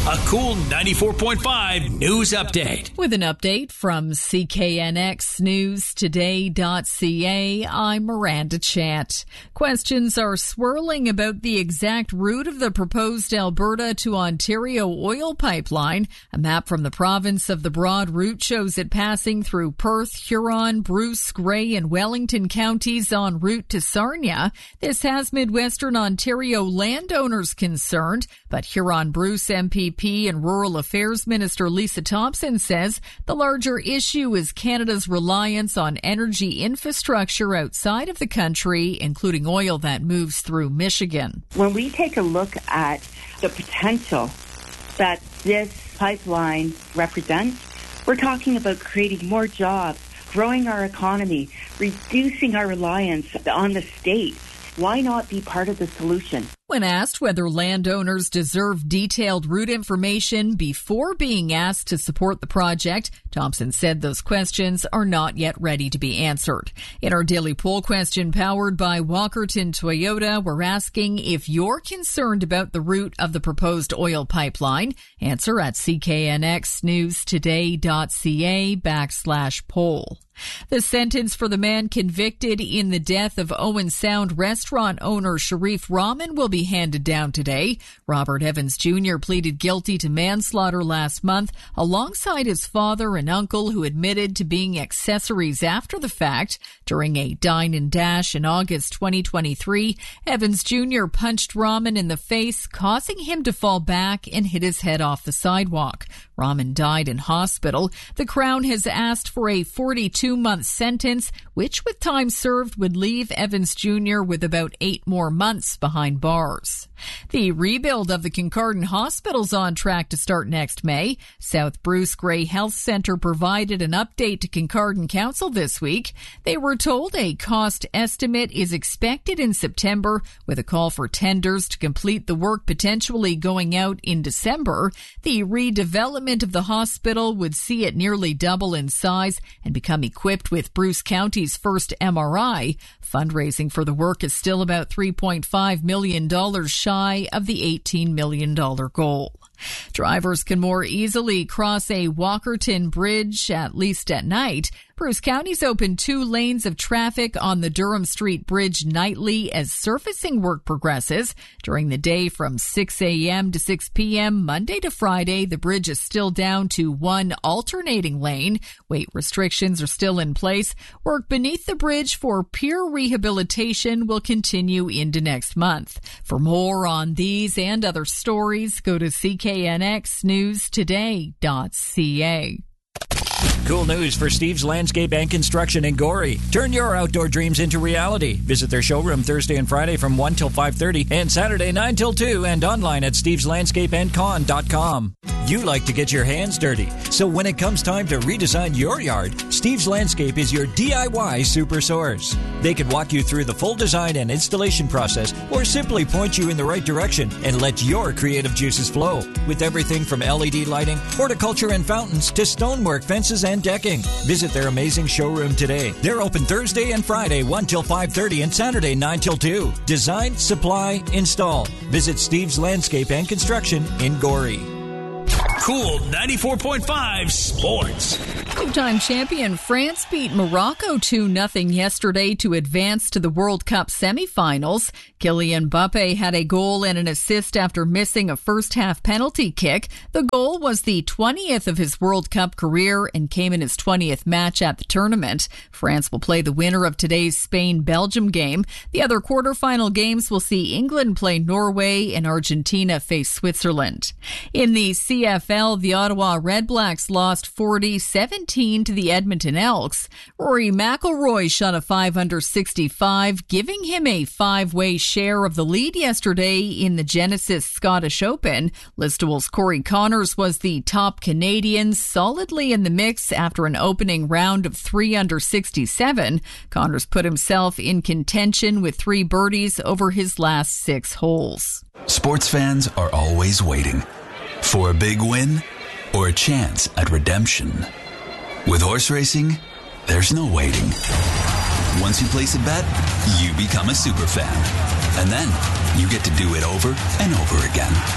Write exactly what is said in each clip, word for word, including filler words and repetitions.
A cool ninety-four point five news update. With an update from C K N X News Today dot C A, I'm Miranda Chant. Questions are swirling about the exact route of the proposed Alberta to Ontario oil pipeline. A map from the province of the Broad route shows it passing through Perth, Huron, Bruce, Grey, and Wellington counties en route to Sarnia. This has Midwestern Ontario landowners concerned, but Huron-Bruce M P P and Rural Affairs Minister Lisa Thompson says the larger issue is Canada's reliance on energy infrastructure outside of the country, including oil that moves through Michigan. When we take a look at the potential that this pipeline represents, we're talking about creating more jobs, growing our economy, reducing our reliance on the state. Why not be part of the solution? When asked whether landowners deserve detailed route information before being asked to support the project, Thompson said those questions are not yet ready to be answered. In our daily poll question powered by Walkerton Toyota, we're asking if you're concerned about the route of the proposed oil pipeline. Answer at C K N X News Today dot C A backslash poll. The sentence for the man convicted in the death of Owen Sound restaurant owner Sharif Rahman will be handed down today. Robert Evans Junior pleaded guilty to manslaughter last month alongside his father and uncle, who admitted to being accessories after the fact. During a dine and dash in August twenty twenty-three, Evans Junior punched Rahman in the face, causing him to fall back and hit his head off the sidewalk. Rahman died in hospital. The Crown has asked for a forty-two month sentence, which with time served would leave Evans Junior with about eight more months behind bars. The rebuild of the Kincardine Hospital's on track to start next May. South Bruce Grey Health Centre provided an update to Kincardine Council this week. They were told a cost estimate is expected in September, with a call for tenders to complete the work potentially going out in December. The redevelopment of the hospital would see it nearly double in size and become equipped with Bruce County's first M R I. Fundraising for the work is still about three point five million dollars shy of the eighteen million dollars goal. Drivers can more easily cross a Walkerton bridge, at least at night. Bruce County's opened two lanes of traffic on the Durham Street Bridge nightly as surfacing work progresses. During the day from six a.m. to six p.m. Monday to Friday, the bridge is still down to one alternating lane. Weight restrictions are still in place. Work beneath the bridge for pier rehabilitation will continue into next month. For more on these and other stories, go to C K N X News Today dot C A. Cool news for Steve's Landscape and Construction in Gorey. Turn your outdoor dreams into reality. Visit their showroom Thursday and Friday from one till five thirty and Saturday nine till two, and online at steves landscape and con dot com. You like to get your hands dirty, so when it comes time to redesign your yard, Steve's Landscape is your D I Y super source. They could walk you through the full design and installation process, or simply point you in the right direction and let your creative juices flow. With everything from L E D lighting, horticulture and fountains, to stonework, fences, and decking. Visit their amazing showroom today. They're open Thursday and Friday one till five thirty and Saturday nine till two. Design, supply, install. Visit Steve's Landscape and Construction in Gorey. Cool ninety-four point five Sports. Two-time champion France beat Morocco two nothing yesterday to advance to the World Cup semifinals. Kylian Mbappe had a goal and an assist after missing a first-half penalty kick. The goal was the twentieth of his World Cup career and came in his twentieth match at the tournament. France will play the winner of today's Spain-Belgium game. The other quarterfinal games will see England play Norway and Argentina face Switzerland. In the C F L, the Ottawa Redblacks lost forty seventeen to the Edmonton Elks. Rory McIlroy shot a five under sixty-five, giving him a five-way share of the lead yesterday in the Genesis Scottish Open. Listowel's Corey Connors was the top Canadian, solidly in the mix after an opening round of three under sixty-seven. Connors put himself in contention with three birdies over his last six holes. Sports fans are always waiting for a big win or a chance at redemption. With horse racing, there's no waiting. Once you place a bet, you become a super fan. And then you get to do it over and over again.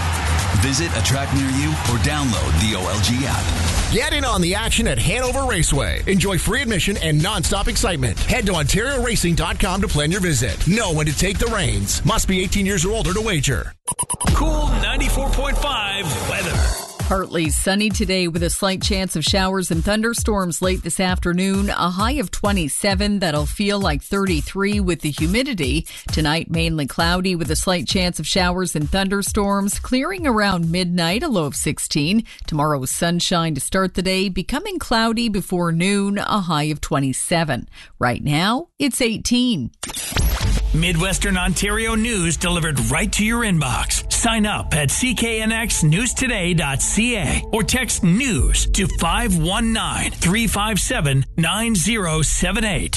Visit a track near you or download the O L G app. Get in on the action at Hanover Raceway. Enjoy free admission and nonstop excitement. Head to Ontario Racing dot com to plan your visit. Know when to take the reins. Must be eighteen years or older to wager. Cool ninety-four point five weather. Partly sunny today with a slight chance of showers and thunderstorms late this afternoon. A high of twenty-seven that'll feel like thirty-three with the humidity. Tonight, mainly cloudy with a slight chance of showers and thunderstorms. Clearing around midnight, a low of sixteen. Tomorrow, sunshine to start the day, becoming cloudy before noon, a high of twenty-seven. Right now, it's eighteen. Midwestern Ontario news delivered right to your inbox. Sign up at c k n x news today dot c a or text news to five one nine, three five seven, nine zero seven eight.